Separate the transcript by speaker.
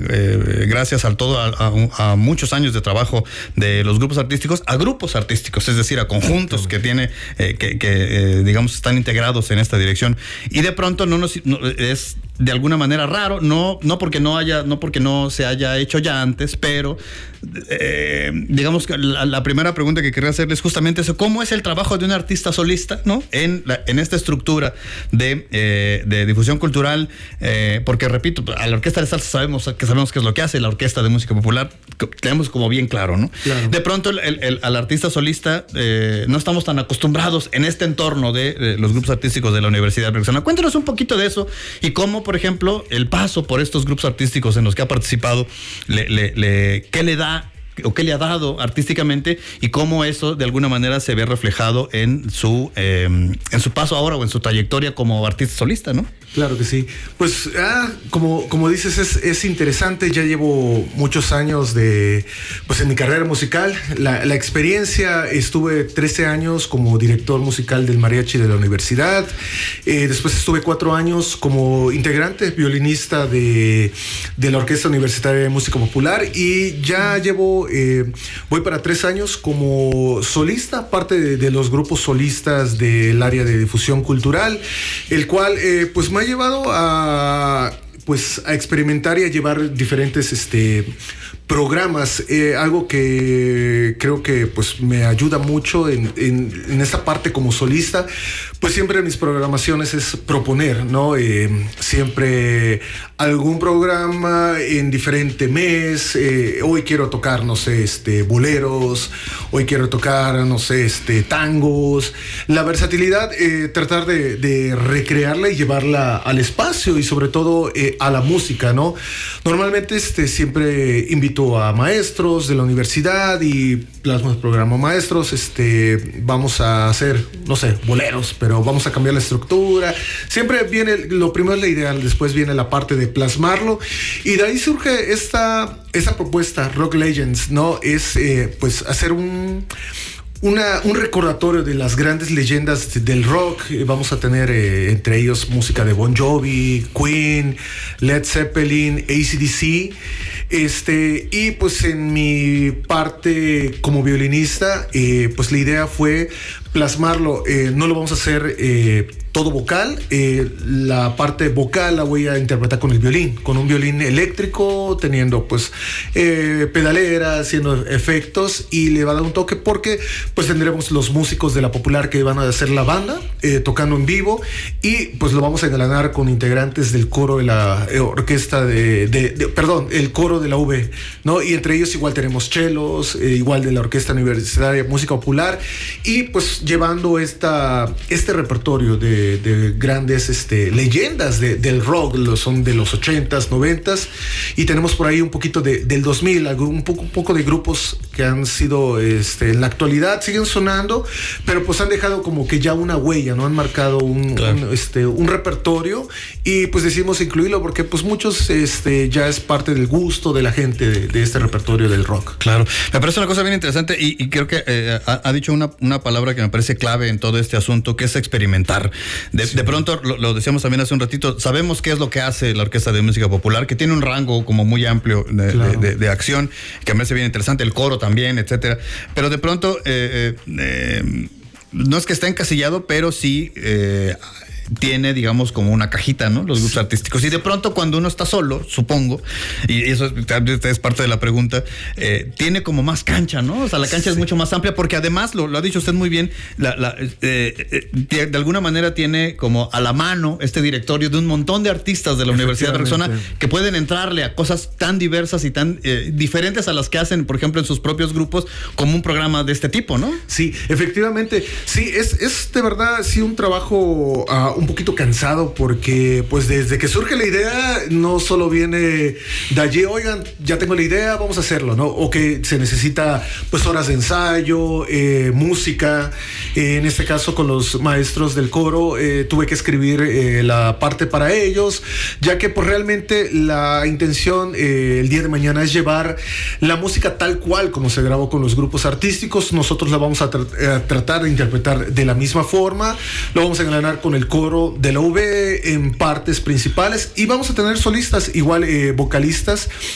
Speaker 1: gracias a muchos años de trabajo de los grupos artísticos, a grupos artísticos, es decir, a conjuntos que tiene, digamos, están integrados en esta dirección. Y de pronto es de alguna manera raro, no porque no se haya hecho ya antes, pero digamos que la primera pregunta que quería hacerles es justamente eso: ¿cómo es el trabajo de un artista solista, ¿no? en esta estructura de difusión cultural? Porque repito, a la Orquesta de Salsa sabemos qué es lo que hace la Orquesta de Música Popular, tenemos como bien claro, ¿no? Claro. De pronto al artista solista no estamos tan acostumbrados en este entorno de los grupos artísticos de la Universidad Veracruzana. Cuéntanos un poquito de eso y cómo, por ejemplo, el paso por estos grupos artísticos en los que ha participado, ¿qué le da o qué le ha dado artísticamente, y cómo eso de alguna manera se ve reflejado en su paso ahora o en su trayectoria como artista solista, ¿no?
Speaker 2: Claro que sí. Pues como dices, es interesante. Ya llevo muchos años pues en mi carrera musical. La experiencia, estuve 13 años como director musical del mariachi de la universidad. Después estuve 4 años como integrante, violinista de la Orquesta Universitaria de Música Popular, y ya voy para 3 años como solista, parte de los grupos solistas del área de difusión cultural, el cual pues me ha llevado a experimentar y a llevar diferentes programas, algo que creo que pues me ayuda mucho en esta parte como solista. Pues siempre en mis programaciones es proponer, ¿no? Siempre algún programa en diferente mes. Hoy quiero tocar, no sé, boleros. Hoy quiero tocar, no sé, tangos. La versatilidad, tratar de recrearla y llevarla al espacio y sobre todo a la música, ¿no? Normalmente siempre invito a maestros de la universidad y plasmo el programa maestros. Vamos a hacer, no sé, boleros, pero vamos a cambiar la estructura. Siempre viene, lo primero es la idea, después viene la parte de plasmarlo, y de ahí surge esta propuesta, Rock Legends, ¿no? Es pues hacer un recordatorio de las grandes leyendas del rock. Vamos a tener entre ellos música de Bon Jovi, Queen, Led Zeppelin, AC/DC. Y pues en mi parte como violinista, pues la idea fue plasmarlo. No lo vamos a hacer todo vocal. La parte vocal la voy a interpretar con el violín, con un violín eléctrico, teniendo pues pedalera, haciendo efectos, y le va a dar un toque porque pues tendremos los músicos de la popular que van a hacer la banda tocando en vivo, y pues lo vamos a engalanar con integrantes del coro de la orquesta el coro de la UV, ¿no? Y entre ellos igual tenemos chelos, igual de la Orquesta Universitaria de Música Popular, y pues llevando este repertorio de grandes leyendas del rock. Son de los 80s, 90s, y tenemos por ahí un poquito del 2000, un poco de grupos que han sido en la actualidad siguen sonando, pero pues han dejado como que ya una huella, ¿no? Han marcado un repertorio, y pues decidimos incluirlo porque pues muchos ya es parte del gusto de la gente de este repertorio del rock.
Speaker 1: Claro, me parece una cosa bien interesante, y creo que ha dicho una palabra que me parece clave en todo este asunto, que es experimentar. De pronto, lo decíamos también hace un ratito, sabemos qué es lo que hace la Orquesta de Música Popular, que tiene un rango como muy amplio de acción, que me parece bien interesante, el coro también, etcétera, pero de pronto no es que esté encasillado, pero sí tiene, digamos, como una cajita, ¿no? Los grupos artísticos. Y de pronto, cuando uno está solo, supongo, y eso es parte de la pregunta, tiene como más cancha, ¿no? O sea, la cancha es mucho más amplia, porque además, lo ha dicho usted muy bien, de alguna manera tiene como a la mano este directorio de un montón de artistas de la Universidad de Veracruzana que pueden entrarle a cosas tan diversas y tan diferentes a las que hacen, por ejemplo, en sus propios grupos, como un programa de este tipo, ¿no?
Speaker 2: Sí, efectivamente. Sí, es de verdad, sí, un trabajo un poquito cansado, porque pues desde que surge la idea no solo viene de allí, oigan, ya tengo la idea, vamos a hacerlo, ¿no? O que se necesita pues horas de ensayo, música. En este caso con los maestros del coro tuve que escribir la parte para ellos, ya que pues realmente la intención el día de mañana es llevar la música tal cual como se grabó con los grupos artísticos. Nosotros la vamos a tratar de interpretar de la misma forma, lo vamos a engalanar con el coro de la UV en partes principales, y vamos a tener solistas, igual vocalistas,